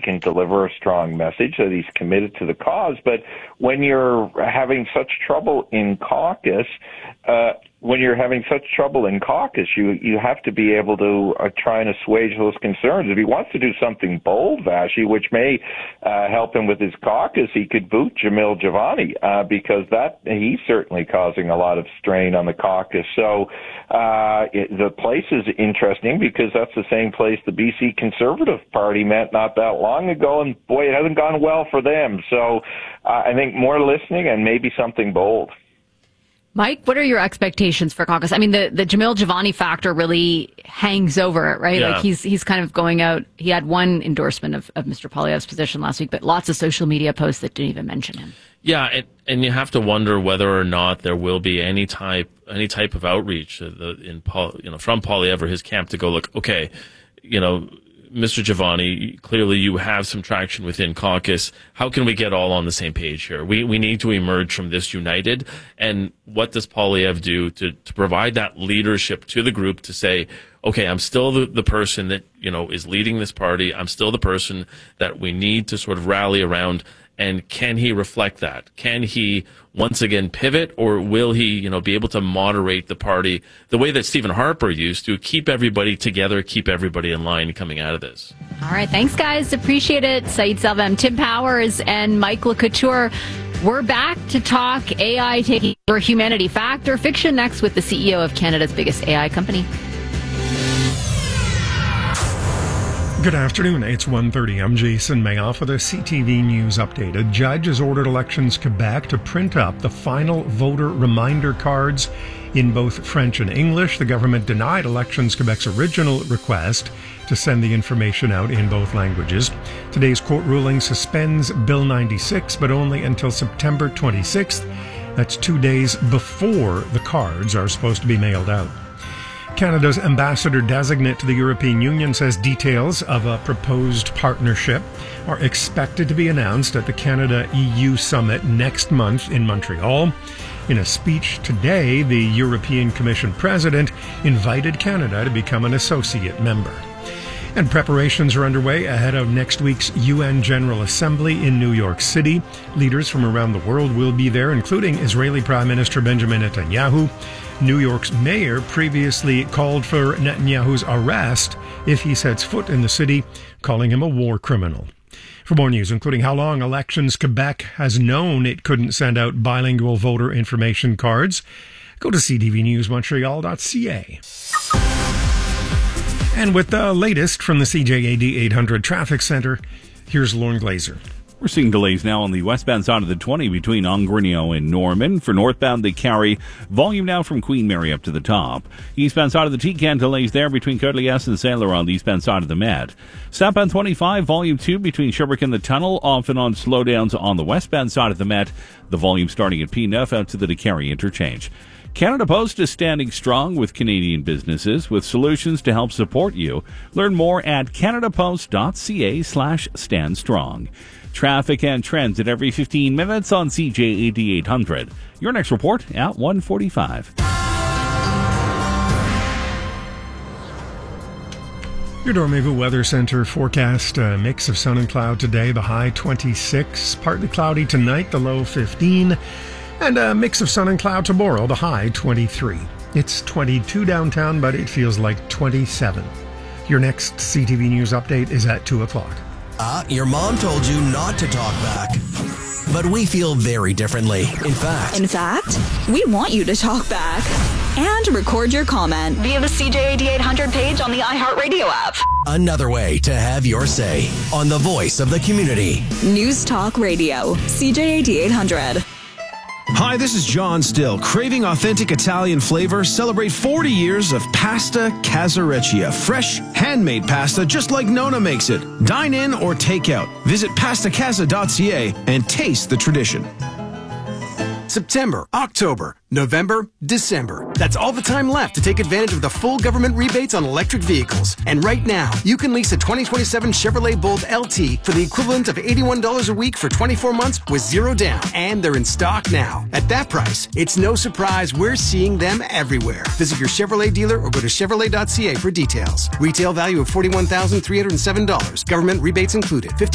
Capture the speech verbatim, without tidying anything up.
can deliver a strong message that he's committed to the cause. But when you're having such trouble in caucus, uh, when you're having such trouble in caucus, you you have to be able to uh, try and assuage those concerns. If he wants to do something bold, Vassy, which may uh, help him with his caucus, he could boot Jamil Jivani uh, because that he's certainly causing a lot of strain on the caucus. So uh, it, the place is interesting because that's the same place the B C Conservative Party met not that long ago, and boy, it hasn't gone well for them. So uh, I think more listening and maybe something bold. Mike, what are your expectations for caucus? I mean, the, the Jamil Jivani factor really hangs over it, right? Yeah. Like he's he's kind of going out. He had one endorsement of, of Mister Poilievre's position last week, but lots of social media posts that didn't even mention him. Yeah, and, and you have to wonder whether or not there will be any type any type of outreach uh, the, in Paul, you know, from Poilievre or his camp to go, look, okay, you know, Mister Jivani, clearly you have some traction within caucus. How can we get all on the same page here? We we need to emerge from this united. And what does Poilievre do to, to provide that leadership to the group to say, okay, I'm still the, the person that, you know, is leading this party. I'm still the person that we need to sort of rally around. And can he reflect that? Can he once again pivot, or will he, you know, be able to moderate the party the way that Stephen Harper used to, keep everybody together, keep everybody in line coming out of this? All right. Thanks, guys. Appreciate it. Saeed Salvem, Tim Powers, and Michael Couture. We're back to talk A I taking over humanity. Fact or fiction next with the C E O of Canada's biggest A I company. Good afternoon. It's one thirty. I'm Jason Mayoff with a C T V News update. A judge has ordered Elections Quebec to print up the final voter reminder cards in both French and English. The government denied Elections Quebec's original request to send the information out in both languages. Today's court ruling suspends Bill ninety-six, but only until September twenty-sixth. That's two days before the cards are supposed to be mailed out. Canada's ambassador-designate to the European Union says details of a proposed partnership are expected to be announced at the Canada-E U summit next month in Montreal. In a speech today, the European Commission president invited Canada to become an associate member. And preparations are underway ahead of next week's U N General Assembly in New York City. Leaders from around the world will be there, including Israeli Prime Minister Benjamin Netanyahu. New York's mayor previously called for Netanyahu's arrest if he sets foot in the city, calling him a war criminal. For more news, including how long Elections Quebec has known it couldn't send out bilingual voter information cards, go to c t v news montreal dot c a. And with the latest from the C J A D eight hundred Traffic Center, here's Lauren Glazer. We're seeing delays now on the westbound side of the twenty between Ongrenio and Norman. For northbound, they carry volume now from Queen Mary up to the top. Eastbound side of the T-Can, delays there between Côte-Liesse and Saint-Laurent on the eastbound side of the Met. Southbound twenty-five, volume two between Sherbrooke and the Tunnel, off and on slowdowns on the westbound side of the Met. The volume starting at P nine out to the DeCarry interchange. Canada Post is standing strong with Canadian businesses with solutions to help support you. Learn more at canadapost.ca slash stand strong. Traffic and trends at every fifteen minutes on C J A D eight hundred. Your next report at one forty-five. Your Dormez-vous Weather Center forecast, a mix of sun and cloud today, the high twenty-six. Partly cloudy tonight, the low fifteen. And a mix of sun and cloud tomorrow, the high twenty-three. It's twenty-two downtown, but it feels like twenty-seven. Your next C T V News update is at two o'clock. Uh, your mom told you not to talk back. But we feel very differently. In fact... In fact, we want you to talk back. And record your comment via the C J A D eight hundred page on the iHeartRadio app. Another way to have your say on the voice of the community. News Talk Radio, C J A D eight hundred. Hi, this is John Still. Craving authentic Italian flavor? Celebrate forty years of Pasta Casareccia. Fresh, handmade pasta just like Nona makes it. Dine in or take out. Visit pasta casa dot c a and taste the tradition. September, October, November, December. That's all the time left to take advantage of the full government rebates on electric vehicles. And right now, you can lease a twenty twenty-seven Chevrolet Bolt L T for the equivalent of eighty-one dollars a week for twenty-four months with zero down. And they're in stock now. At that price, it's no surprise we're seeing them everywhere. Visit your Chevrolet dealer or go to chevrolet dot c a for details. Retail value of forty-one thousand three hundred seven dollars. Government rebates included.